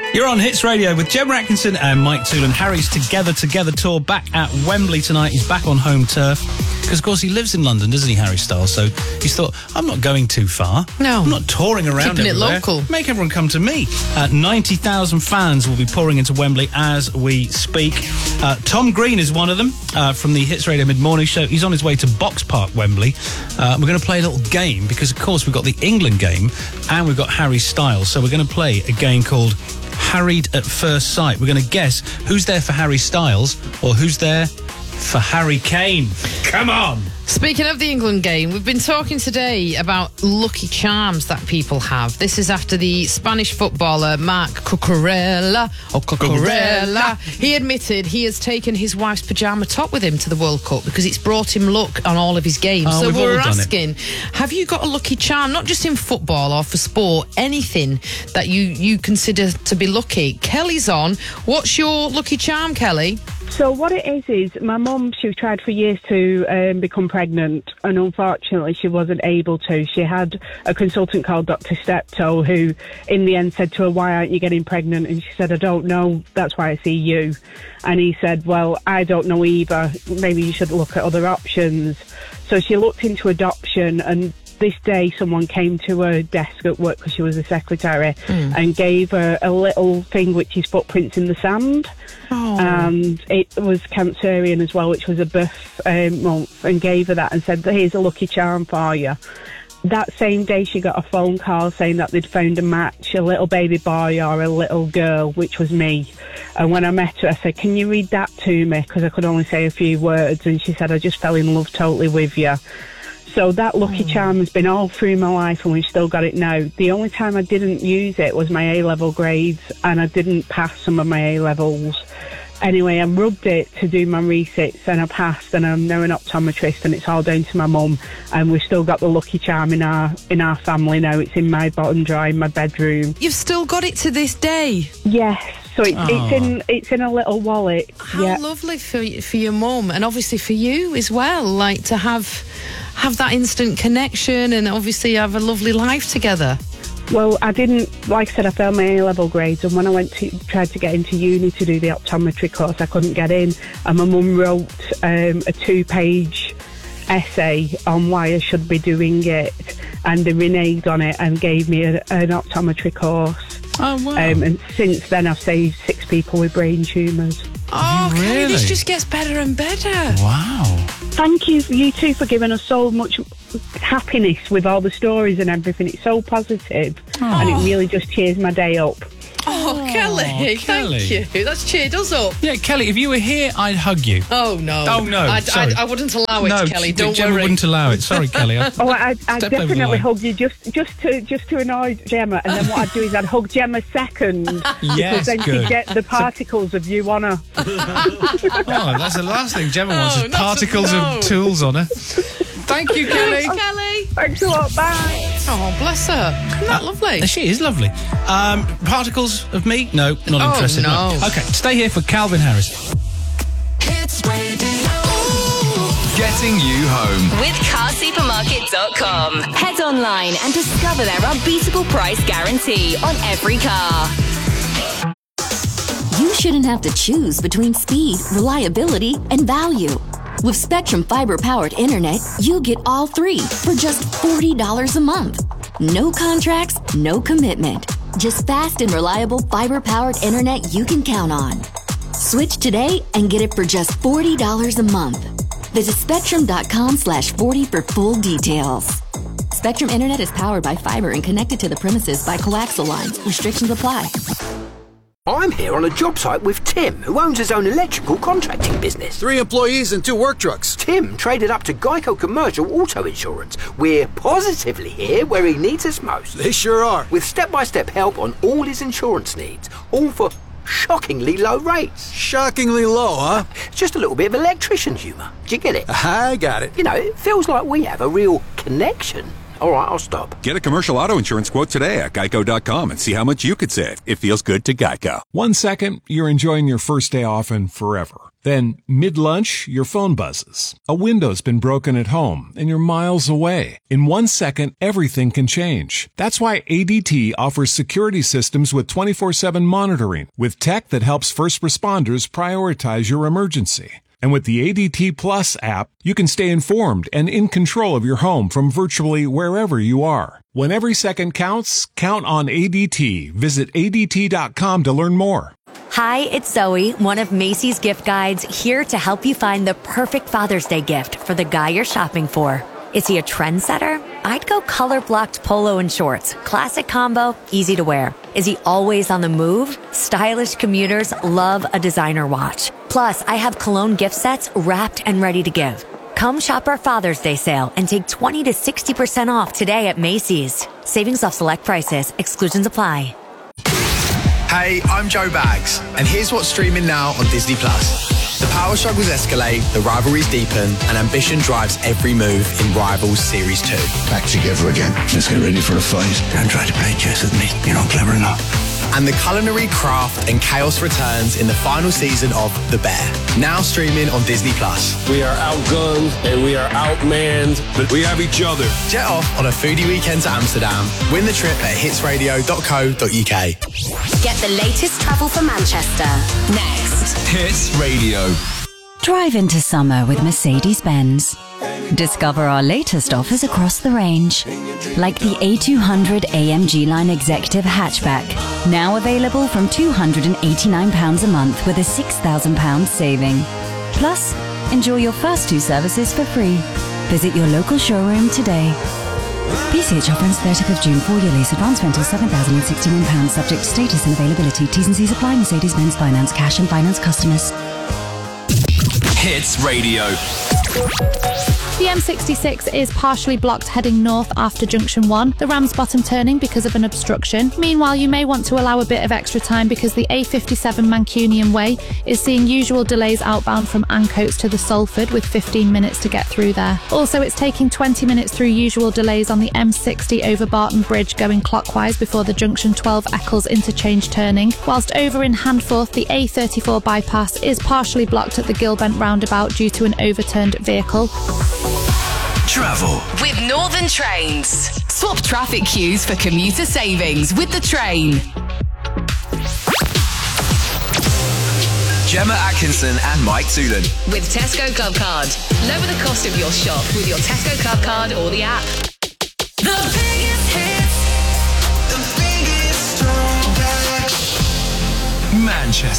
You're on Hits Radio with Gemma Atkinson and Mike Toolan. Harry's Together tour back at Wembley tonight. He's back on home turf. Because, of course, he lives in London, doesn't he, Harry Styles? So he's thought, I'm not going too far. No. I'm not touring around Keeping everywhere. it local. Make everyone come to me. 90,000 fans will be pouring into Wembley as we speak. Tom Green is one of them from the Hits Radio Mid-Morning Show. He's on his way to Box Park, Wembley. We're going to play a little game because, of course, we've got the England game and we've got Harry Styles. So we're going to play a game called Harried at First Sight. We're going to guess who's there for Harry Styles or who's there for Harry Kane. Come on! Speaking of the England game, we've been talking today about lucky charms that people have. This is after the Spanish footballer Marc Cucurella. He admitted he has taken his wife's pyjama top with him to the World Cup because it's brought him luck on all of his games. Oh, so we're all done asking, have you got a lucky charm, not just in football or for sport, anything that you consider to be lucky? Kelly's on. What's your lucky charm, Kelly? So what it is my mum, she tried for years to become pregnant, and unfortunately she wasn't able to. She had a consultant called Dr. Steptoe who in the end said to her, why aren't you getting pregnant? And she said, I don't know, that's why I see you. And he said, well, I don't know either, maybe you should look at other options. So she looked into adoption, and this day someone came to her desk at work because she was a secretary and gave her a little thing which is footprints in the sand. And it was Cancerian as well, which was a birth month, and gave her that and said, here's a lucky charm for you. That same day she got a phone call saying that they'd found a match, a little baby boy or a little girl, which was me. And when I met her, I said, can you read that to me? Because I could only say a few words. And she said, I just fell in love totally with you. So that lucky charm has been all through my life, and we've still got it now. The only time I didn't use it was my A-level grades, and I didn't pass some of my A-levels. Anyway, I rubbed it to do my resits, and I passed, and I'm now an optometrist, and it's all down to my mum. And we've still got the lucky charm in our family now. It's in my bottom drawer in my bedroom. You've still got it to this day? Yes. So it's in a little wallet. How lovely for your mum, and obviously for you as well, like to have that instant connection and obviously have a lovely life together. Well, I didn't, like I said, I failed my A-level grades, and when I tried to get into uni to do the optometry course, I couldn't get in, and my mum wrote a 2-page essay on why I should be doing it, and they reneged on it and gave me an optometry course. Oh, wow. And since then I've saved 6 people with brain tumours. Oh, Really? Kelly, this just gets better and better. Wow. Thank you two for giving us so much happiness with all the stories and everything. It's so positive, and it really just cheers my day up. Oh, Kelly, Kelly. thank you. That's cheered us up. Yeah, Kelly, if you were here, I'd hug you. Oh, no. Oh, no, sorry. I wouldn't allow it, No, Kelly. Don't Gemma worry. wouldn't allow it. Sorry, Kelly. I'd Stepped over the definitely line. hug you just to annoy Gemma, and then what I'd do is I'd hug Gemma second, Yes, because then good. she'd get the particles of you on her. Oh, that's the last thing Gemma wants is not particles no. of tools on her. Thank you, Kelly. Kelly. Thanks a lot, bye. Oh, bless her. Isn't that lovely? She is lovely. Particles of me? No, not interested. no. Okay, stay here for Calvin Harris. Hits Radio. Getting you home. With CarSupermarket.com. Head online and discover their unbeatable price guarantee on every car. You shouldn't have to choose between speed, reliability, and value. With Spectrum Fiber-powered internet, you get all 3 for just $40 a month. No contracts, no commitment. Just fast and reliable fiber-powered internet you can count on. Switch today and get it for just $40 a month. Visit Spectrum.com/40 for full details. Spectrum Internet is powered by fiber and connected to the premises by coaxial lines. Restrictions apply. I'm here on a job site with Tim, who owns his own electrical contracting business. 3 employees and 2 work trucks. Tim traded up to Geico Commercial Auto Insurance. We're positively here where he needs us most. They sure are. With step-by-step help on all his insurance needs, all for shockingly low rates. Shockingly low, huh? Just a little bit of electrician humour. Do you get it? I got it. You know, it feels like we have a real connection. All right, I'll stop. Get a commercial auto insurance quote today at geico.com and see how much you could save. It feels good to Geico. 1 second, you're enjoying your first day off and forever. Then, mid-lunch, your phone buzzes. A window's been broken at home, and you're miles away. In 1 second, everything can change. That's why ADT offers security systems with 24/7 monitoring, with tech that helps first responders prioritize your emergency. And with the ADT Plus app, you can stay informed and in control of your home from virtually wherever you are. When every second counts, count on ADT. Visit ADT.com to learn more. Hi, it's Zoe, one of Macy's gift guides, here to help you find the perfect Father's Day gift for the guy you're shopping for. Is he a trendsetter? I'd go color-blocked polo and shorts. Classic combo, easy to wear. Is he always on the move? Stylish commuters love a designer watch. Plus, I have cologne gift sets wrapped and ready to give. Come shop our Father's Day sale and take 20 to 60% off today at Macy's. Savings off select prices. Exclusions apply. Hey, I'm Joe Bags, and here's what's streaming now on Disney+. The power struggles escalate, the rivalries deepen, and ambition drives every move in Rivals Series 2. Back together again. Let's get ready for a fight. Don't try to play chess with me. You're not clever enough. And the culinary craft and chaos returns in the final season of The Bear. Now streaming on Disney+. We are outgunned and we are outmanned, but we have each other. Jet off on a foodie weekend to Amsterdam. Win the trip at hitsradio.co.uk. Get the latest travel for Manchester. Next. Hits Radio. Drive into summer with Mercedes-Benz. Discover our latest offers across the range, like the A200 AMG Line Executive Hatchback, now available from £289 a month with a £6,000 saving. Plus, enjoy your first 2 services for free. Visit your local showroom today. PCH offer ends 30th of June. 4-year lease. Advance rental £7,061, subject to status and availability. T's and C's apply. Mercedes-Benz Finance. Cash and finance customers. Hits Radio. The M66 is partially blocked heading north after Junction 1, the Ramsbottom turning because of an obstruction. Meanwhile, you may want to allow a bit of extra time because the A57 Mancunian Way is seeing usual delays outbound from Ancoats to the Salford with 15 minutes to get through there. Also, it's taking 20 minutes through usual delays on the M60 over Barton Bridge going clockwise before the Junction 12 Eccles interchange turning, whilst over in Handforth, the A34 bypass is partially blocked at the Gilbent roundabout due to an overturned vehicle. Travel with Northern Trains. Swap traffic queues for commuter savings with the train. Gemma Atkinson and Mike Toolan. With Tesco Club Card. Lower the cost of your shop with your Tesco Club Card or the app. The biggest hits, the biggest throwback. Manchester.